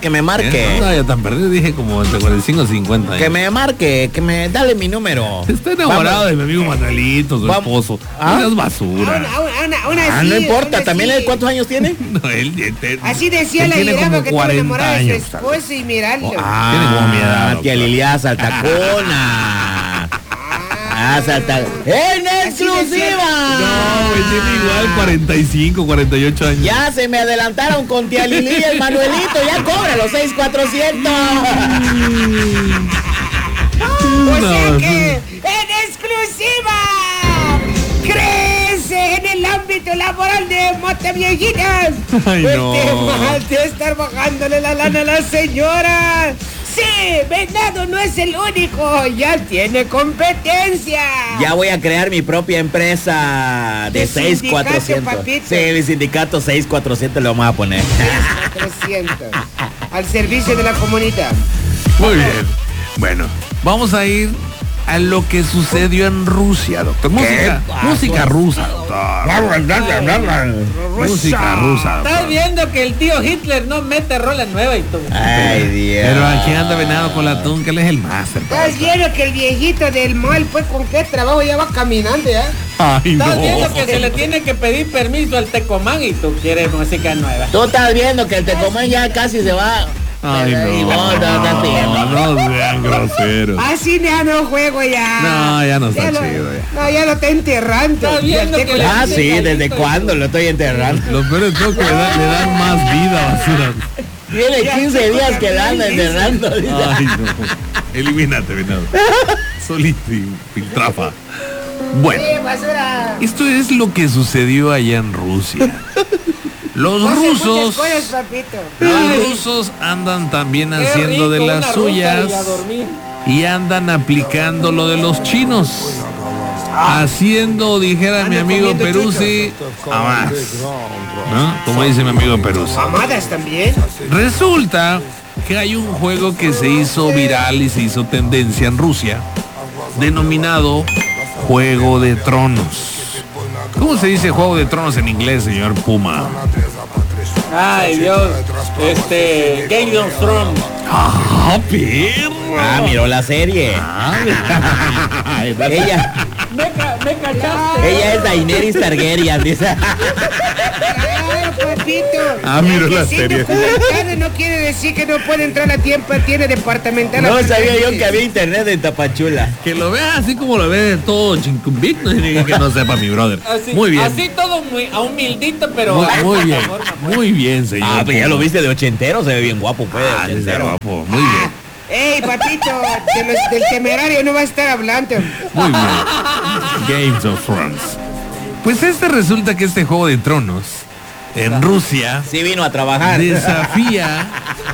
que me marque. No, ya tan perdido, dije como entre 45 y 50. Que me marque, dale mi número. Está enamorado de mi amigo Manuelito, su esposo. No es basura. No importa, ¿también él cuántos años tiene? No, él así decía la Irama que estaba enamorada de su esposo y mirarlo. Tiene como mi edad. Tía Lilia Saltacona. ¡En exclusiva! No, güey, tiene igual 45, 48 años. Ya se me adelantaron con tía Lili y el Manuelito. Ya cobra los 6,400. O sea que, en exclusiva, crece en el ámbito laboral de Monteviejitas. Ay, no. El tema de estar bajándole la lana a la señora. Sí, Venado no es el único, ya tiene competencia. Ya voy a crear mi propia empresa de 6,400. Sí, mi sindicato 6,400 le vamos a poner. 6,400 al servicio de la comunidad. Muy bien. Bueno, vamos a ir a lo que sucedió en Rusia, doctor. Música rusa, doctor. Música rusa, doctor. Estás viendo que el tío Hitler no mete rola nueva y todo. Ay, Dios. Pero aquí anda Venado con la tunca, él es el máster. Estás viendo que el viejito del mall, pues con qué trabajo ya va caminando, ¿ya? Ay, Estás no. viendo que se le tiene que pedir permiso al Tecomán y tú quieres música nueva. Tú estás viendo que el Tecomán ya casi se va. Ay, Y vos no sean groseros. Así ya no juego ya. No, ya no está chido ya. No, ya lo está enterrando. Está viendo que le- Sí, ¿desde cuándo lo estoy enterrando? Lo peor es todo que le dan más vida, basura. Tiene 15 días que la anda enterrando. Dice. Ay, no. Elimínate, Venado. Solito y filtrafa. Bueno, basura. esto es lo que sucedió allá en Rusia. Los rusos andan también Qué haciendo de rico, las una suyas rusa y a dormir. y andan aplicando lo de los chinos. Haciendo, dijera mi amigo Peruzzi, a más. ¿No? Como dice mi amigo Peruzzi. Amadas también. Resulta que hay un juego que se hizo viral y se hizo tendencia en Rusia, denominado Juego de Tronos. ¿Cómo se dice Juego de Tronos en inglés, señor Puma? Ay, Dios. Game of Thrones. ¡Ah, perro! Ah, miró la serie. Ella Me cachaste. es Daenerys Targaryen, dice. Papito. Ah, mira la Si serie. documentado no quiere decir que no puede entrar a tiempo, tiene departamental. No sabía yo que había internet en Tapachula. Que lo vea así como lo ve todo Chincumbic, no significa que no sepa mi brother. Así, Muy bien. Así todo muy a humildito, pero. Muy bien. Muy bien, señor. Ah, pero ya lo Puma. viste de ochentero, se ve bien guapo, pues. Ah, de sí, está ochentero. guapo. Muy bien. Ey, papito, del temerario no va a estar hablando. Muy bien. Games of Thrones. Pues resulta que este Juego de Tronos en Rusia Sí vino a trabajar. desafía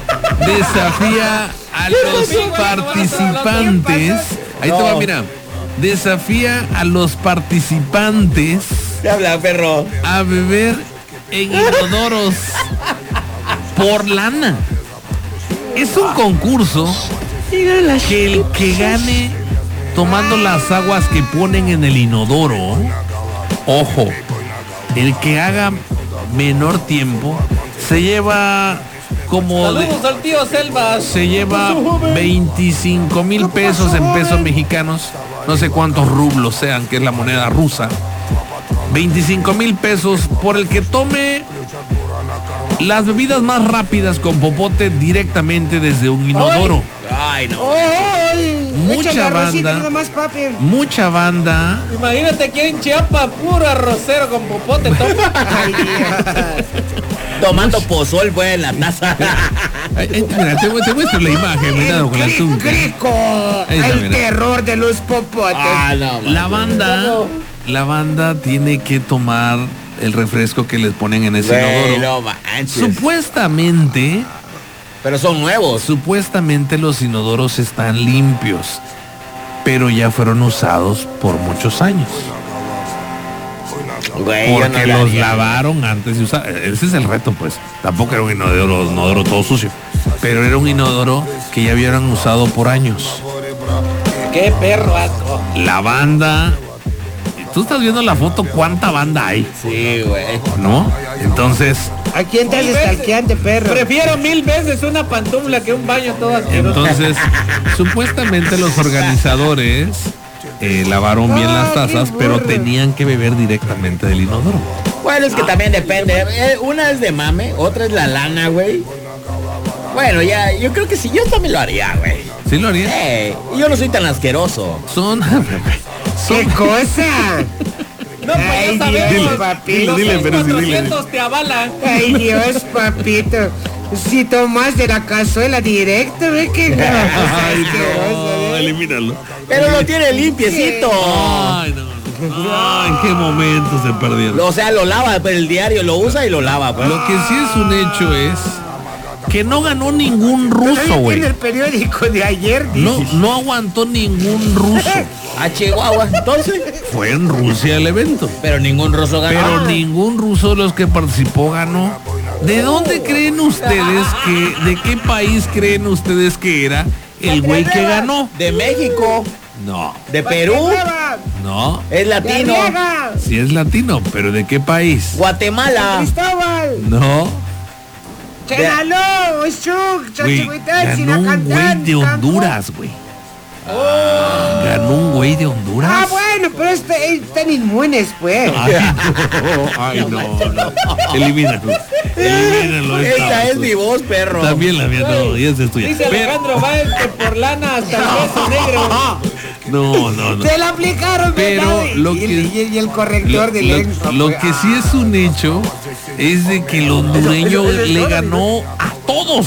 a los participantes. Ahí te va, mira. Desafía a los participantes ¿Qué habla, perro? a beber en inodoros por lana. Es un concurso que el que gane tomando las aguas que ponen en el inodoro, ojo, el que haga menor tiempo se lleva como de, Saludos al tío Selvas. se lleva 25,000 pesos en pesos mexicanos, no sé cuántos rublos sean, que es la moneda rusa. 25,000 pesos por el que tome las bebidas más rápidas con popote directamente desde un inodoro. Ay, no. Mucha banda. Imagínate aquí en Chiapas, puro arrocero con popote. Tomando pozol, pues, en la taza. Mira, te muestro la imagen, mira, con la tunca. Ahí está, El mira. terror de los popotes. Ah, no, La banda tiene que tomar el refresco que les ponen en ese güey, inodoro. no manches. Supuestamente Pero son nuevos. los inodoros están limpios, pero ya fueron usados por muchos años. Güey, yo Porque no la los haría. lavaron antes de usar. Ese es el reto, pues. Tampoco era un inodoro todo sucio, pero era un inodoro que ya habían usado por años. Qué perro asco. La banda. Tú estás viendo la foto, ¿cuánta banda hay? Sí, güey. ¿No? Entonces, ¿A quién te haces stalkeante, perro? Prefiero 1000 veces una pantufla que un baño todo asqueroso. Entonces, supuestamente los organizadores lavaron bien las tazas, pero tenían que beber directamente del inodoro. Bueno, es que también depende. Una es de mame, otra es la lana, güey. Bueno, ya, yo creo que sí, yo también lo haría, güey. ¿Sí lo haría? Yo no soy tan asqueroso. ¿Qué cosa? No, pues Ay, ya sabemos, Dios, papito. Dile, pero sí, dile. 400 te avalan. Ay, Dios, papito. Si tomas de la cazuela directo, ve que no. Ay, asqueroso, no, ¿eh? elimínalo. Pero lo tiene limpiecito. Ay, no. Ay, ¿en qué momento se perdieron? O sea, lo lava, pues, el diario lo usa y lo lava, pues. Lo que sí es un hecho es que no ganó ningún ruso, güey. En el periódico de ayer No aguantó ningún ruso. A Chihuahua, entonces. Fue en Rusia el evento. Pero ningún ruso ganó. Pero ningún ruso de los que participó ganó. ¿De dónde creen ustedes de qué país creen ustedes que era el güey que ganó? De México. No. De Perú. No. Es latino. Sí es latino, pero ¿de qué país? Guatemala. Cristóbal. No. Chenaló, Güey, ganó un güey de Honduras, güey. Ganó un güey de Honduras. Ah, bueno, pero están inmunes, pues. Ay, no. Elimínalo. Elimínalo. Esta es mi voz, perro. También la mía, no, y esa es tuya. Dice Alejandro, va por lana hasta el beso negro. No. Se la aplicaron, Pero ¿verdad? lo y el corrector de lengua. lo que sí es un hecho es de que el hondureño le ganó a todos.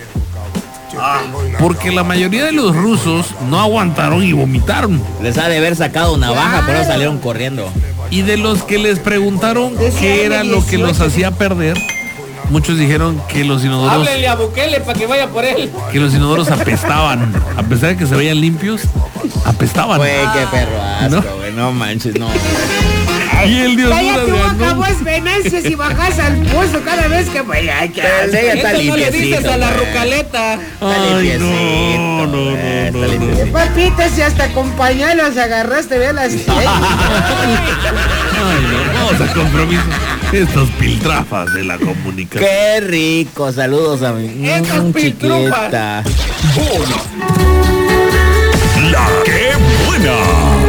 Porque la mayoría de los rusos no aguantaron y vomitaron. Les ha de haber sacado navaja, pero salieron corriendo. Y de los que les preguntaron qué era lo que los hacía perder, muchos dijeron que los inodoros, Háblenle a Bukele para que vaya por él. que los inodoros apestaban. A pesar de que se veían limpios, apestaban. Güey, qué perro ¿No? asco, güey. No manches, no. Y el de Honduras Cállate, boca, ganó. vos Venancio, si bajas al pozo cada vez que vaya. Pero el de ella está Eso no le limpiecito. dices a la güey. Rucaleta. Ay, no. Está limpiecito. Papita, si hasta con pañuelos agarraste, ve las. Ay, no, vamos a compromiso. Estos piltrafas de la comunicación. Qué rico, saludos a mi Estas piltrufas. chiquita. La que buena.